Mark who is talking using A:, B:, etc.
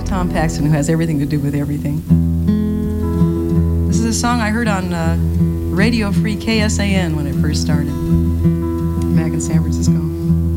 A: to Tom Paxton, who has everything to do with everything. This is a song I heard on Radio Free KSAN when it first started back in San Francisco.